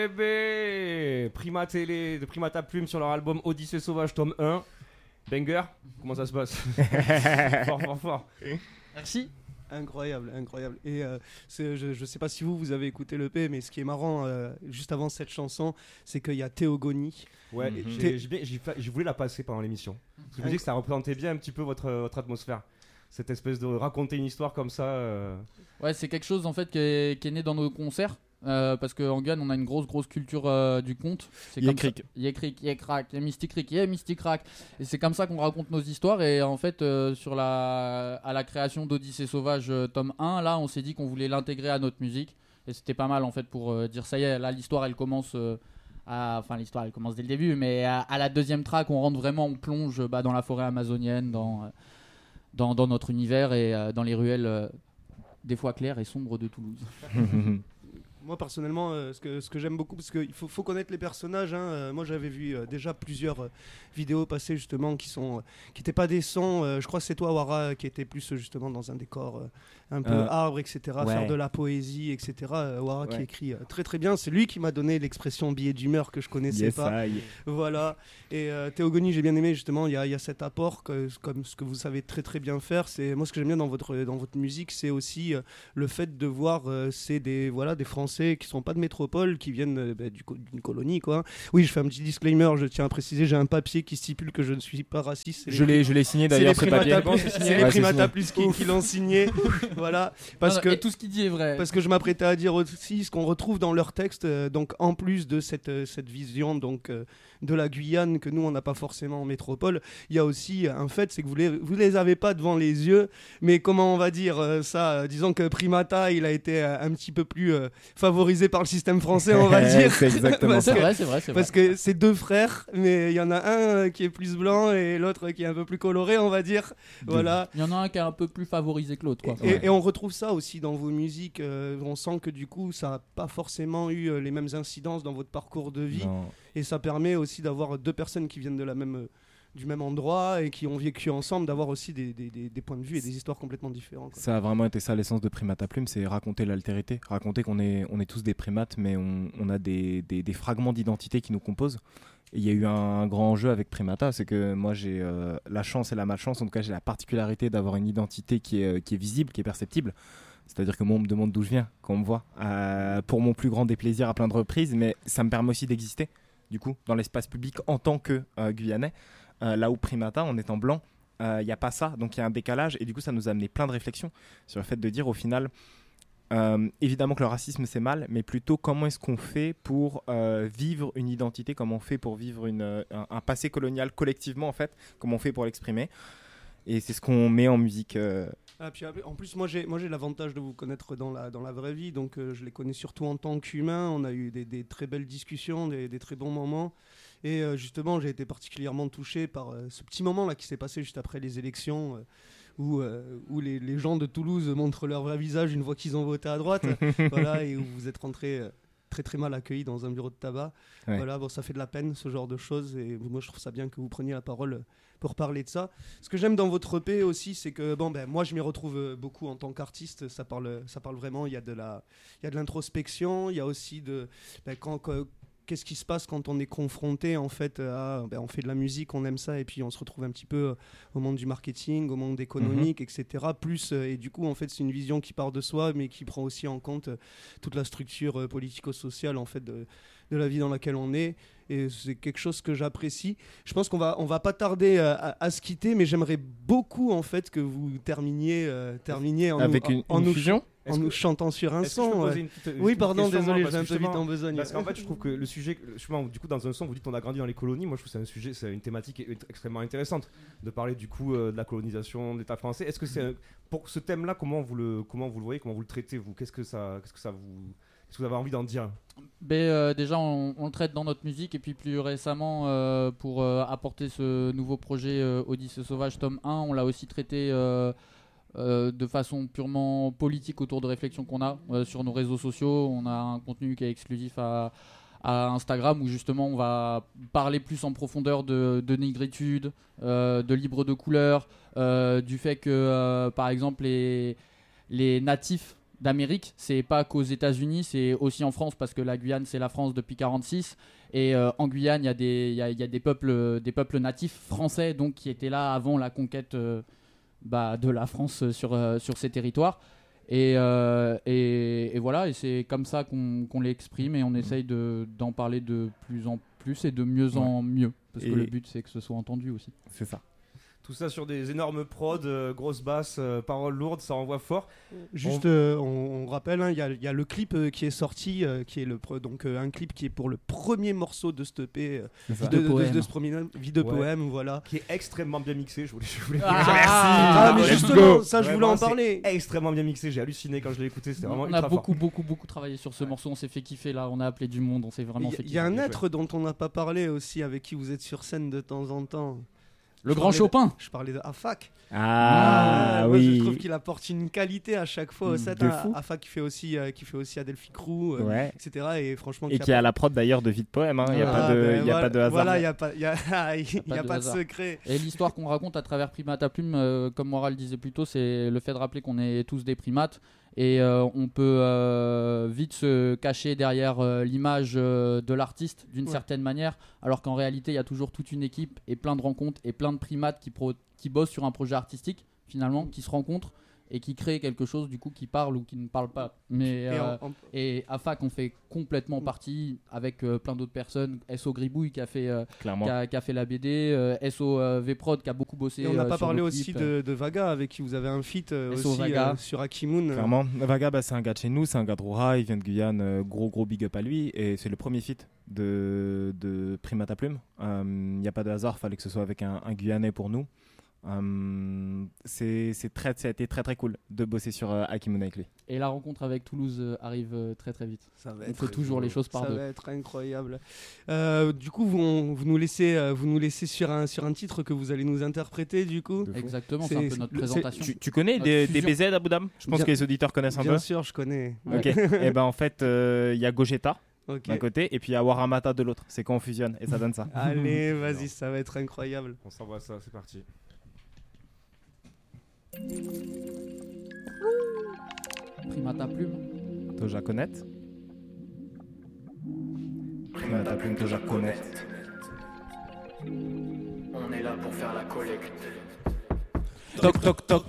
Prima Télé, de Primata Plume sur leur album Odyssée Sauvage tome 1. Banger, comment ça se passe? Fort. Merci. Incroyable. Et je sais pas si vous avez écouté l'EP, mais ce qui est marrant, juste avant cette chanson, c'est qu'il y a Théogonie. Ouais, je voulais la passer pendant l'émission. Parce que je me dis que ça représentait bien un petit peu votre atmosphère. Cette espèce de raconter une histoire comme ça. Ouais, c'est quelque chose en fait qui est né dans nos concerts. Parce qu'en Guyane, on a une grosse culture du conte. Yékrik, Yékrak, Mystic-Rak. Et c'est comme ça qu'on raconte nos histoires. Et en fait, à la création d'Odyssée Sauvage tome 1, là, on s'est dit qu'on voulait l'intégrer à notre musique. Et c'était pas mal en fait pour dire ça y est, là, l'histoire elle commence. L'histoire elle commence dès le début. Mais à la deuxième track, on rentre vraiment, on plonge dans la forêt amazonienne, dans notre univers et dans les ruelles des fois claires et sombres de Toulouse. Moi personnellement, ce que j'aime beaucoup, parce qu'il faut connaître les personnages, hein. Moi j'avais vu déjà plusieurs vidéos passer justement qui n'étaient pas des sons. Je crois que c'est toi Wara qui était plus justement dans un décor un peu arbre, etc. Ouais. Faire de la poésie, etc. Wara qui écrit très très bien. C'est lui qui m'a donné l'expression billet d'humeur que je connaissais pas. Voilà. Et Théogonie, j'ai bien aimé justement. Il y a cet apport comme ce que vous savez très très bien faire. C'est moi ce que j'aime bien dans votre musique, c'est aussi le fait de voir c'est des Français qui sont pas de métropole, qui viennent d'une colonie, quoi. Oui, je fais un petit disclaimer, je tiens à préciser, j'ai un papier qui stipule que je ne suis pas raciste. Je l'ai signé d'ailleurs, c'est les Primata Plus qui l'ont signé. Voilà. Et tout ce qu'il dit est vrai. Parce que je m'apprêtais à dire aussi ce qu'on retrouve dans leurs textes, donc en plus de cette vision donc de la Guyane que nous on n'a pas forcément en métropole, il y a aussi un fait, c'est que vous les avez pas devant les yeux, mais comment on va dire ça, disons que Primata il a été un petit peu plus favorisé par le système français, on va dire. C'est exactement ça. C'est vrai. Parce que c'est deux frères, mais il y en a un qui est plus blanc et l'autre qui est un peu plus coloré, on va dire. Voilà. Il y en a un qui est un peu plus favorisé que l'autre, quoi. Et on retrouve ça aussi dans vos musiques. On sent que du coup, ça n'a pas forcément eu les mêmes incidences dans votre parcours de vie. Non. Et ça permet aussi d'avoir deux personnes qui viennent du même endroit et qui ont vécu ensemble, d'avoir aussi des points de vue et des histoires complètement différentes, quoi. Ça a vraiment été ça l'essence de Primata Plume, c'est raconter l'altérité, raconter qu'on est tous des primates, mais on a des fragments d'identité qui nous composent. Et il y a eu un grand enjeu avec Primata, c'est que moi j'ai la chance et la malchance, en tout cas j'ai la particularité d'avoir une identité qui est visible, qui est perceptible. C'est-à-dire que moi on me demande d'où je viens quand on me voit, pour mon plus grand déplaisir à plein de reprises, mais ça me permet aussi d'exister, du coup, dans l'espace public en tant que Guyanais. Là où Primata, en étant blanc, il n'y a pas ça, donc il y a un décalage, et du coup ça nous a amené plein de réflexions sur le fait de dire au final, évidemment que le racisme c'est mal, mais plutôt comment est-ce qu'on fait pour vivre une identité, comment on fait pour vivre un passé colonial collectivement en fait, comment on fait pour l'exprimer, et c'est ce qu'on met en musique. Puis en plus, moi j'ai l'avantage de vous connaître dans la vraie vie, donc je les connais surtout en tant qu'humain. On a eu des très belles discussions, des très bons moments. Et justement, j'ai été particulièrement touché par ce petit moment là qui s'est passé juste après les élections, où les gens de Toulouse montrent leur vrai visage une fois qu'ils ont voté à droite, voilà, et où vous êtes rentrés très très mal accueillis dans un bureau de tabac. Ouais. Voilà, bon, ça fait de la peine ce genre de choses, et moi je trouve ça bien que vous preniez la parole pour parler de ça. Ce que j'aime dans votre EP aussi, c'est que moi je m'y retrouve beaucoup en tant qu'artiste. Ça parle vraiment. Il y a de l'introspection. Il y a aussi qu'est-ce qui se passe quand on est confronté en fait on fait de la musique, on aime ça, et puis on se retrouve un petit peu au monde du marketing, au monde économique, etc. Et du coup en fait c'est une vision qui part de soi, mais qui prend aussi en compte toute la structure politico-sociale en fait de la vie dans laquelle on est. Et c'est quelque chose que j'apprécie. Je pense qu'on va pas tarder à se quitter, mais j'aimerais beaucoup en fait que vous terminiez Avec une fusion. En nous chantant sur un son. Oui, pardon, désolé, je vais un peu vite en besogne. Parce qu'en fait, je trouve que le sujet, du coup, dans un son, vous dites qu'on a grandi dans les colonies. Moi, je trouve que c'est un sujet, c'est une thématique extrêmement intéressante de parler du coup de la colonisation de l'État français. Est-ce que c'est pour ce thème-là, comment vous le voyez, comment vous le traitez vous? Qu'est-ce que vous avez envie d'en dire? Déjà, on le traite dans notre musique, et puis plus récemment, pour apporter ce nouveau projet Odyssée Sauvage tome 1, on l'a aussi traité de façon purement politique autour de réflexions qu'on a sur nos réseaux sociaux. On a un contenu qui est exclusif à Instagram, où justement on va parler plus en profondeur de négritude, de libre de couleur, du fait que par exemple les natifs d'Amérique. C'est pas qu'aux États-Unis, c'est aussi en France parce que la Guyane c'est la France depuis 46 et en Guyane il y a des peuples natifs français donc qui étaient là avant la conquête de la France sur ces territoires. Et voilà, et c'est comme ça qu'on l'exprime et on essaye d'en parler de plus en plus et de mieux en mieux parce que le but c'est que ce soit entendu aussi. C'est ça. Tout ça sur des énormes prods, grosses basses, paroles lourdes, ça envoie fort. Juste, on rappelle, il y a le clip qui est sorti, qui est un clip qui est pour le premier morceau de cette EP, de ce premier Vie de poème, voilà. Qui est extrêmement bien mixé, je voulais mais justement, ça je voulais en parler. Extrêmement bien mixé, j'ai halluciné quand je l'ai écouté, c'était vraiment ultra fort. On a beaucoup travaillé sur ce morceau, on s'est fait kiffer là, on a appelé du monde, on s'est vraiment fait kiffer. Il y a un être dont on n'a pas parlé aussi, avec qui vous êtes sur scène de temps en temps. Le grand Chopin. Je parlais de Afak. Oui. Je trouve qu'il apporte une qualité à chaque fois au set. Afak qui fait aussi Adelphi Crew, etc. Et franchement, qui a la prod d'ailleurs de Vie de poème. Il n'y a pas de hasard. Voilà, il n'y a pas de secret. Et l'histoire qu'on raconte à travers Primata Plume, comme Moral disait plus tôt, c'est le fait de rappeler qu'on est tous des primates. Et on peut vite se cacher derrière l'image de l'artiste d'une certaine manière, alors qu'en réalité il y a toujours toute une équipe et plein de rencontres et plein de primates qui bossent sur un projet artistique finalement, qui se rencontrent et qui créent quelque chose du coup qui parle ou qui ne parle pas. Et Afak on fait complètement partie avec plein d'autres personnes. SO Gribouille qui a fait la BD, SO Vprod qui a beaucoup bossé. Et on n'a pas parlé clips, aussi de Vaga avec qui vous avez un feat aussi sur Akimoun. Clairement, Vaga c'est un gars de chez nous, c'est un gars de Roura, il vient de Guyane, gros big up à lui et c'est le premier feat de Primata Plume. Il n'y a pas de hasard, fallait que ce soit avec un Guyanais pour nous. Ça a été très cool de bosser sur Akimoun avec lui. Et la rencontre avec Toulouse arrive très très vite. On fait toujours les choses par deux. Ça va être incroyable. Du coup, vous nous laissez sur un titre que vous allez nous interpréter du coup. Exactement, c'est un peu notre présentation. Tu connais des BZ à Boudam? Je pense que les auditeurs connaissent un peu. Bien sûr, je connais. Ok. Et ben en fait, il y a Gogeta. D'un côté et puis il y a Waramata de l'autre. C'est quand on fusionne et ça donne ça. Allez, vas-y, ça va être incroyable. On s'envoie ça, c'est parti. Primata Plume. Toja Konet. Primata Plume, Toja Konet. On est là pour faire la collecte. Toc toc toc,